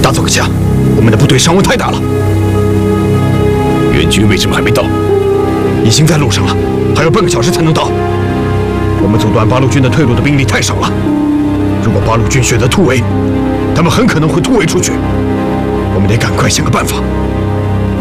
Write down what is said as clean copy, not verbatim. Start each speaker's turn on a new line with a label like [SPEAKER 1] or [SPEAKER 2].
[SPEAKER 1] 大佐阁下，我们的部队伤亡太大了。
[SPEAKER 2] 援军为什么还没到？
[SPEAKER 1] 已经在路上了，还有半个小时才能到。我们阻断八路军的退路的兵力太少了。如果八路军选择突围，他们很可能会突围出去。我们得赶快想个办法。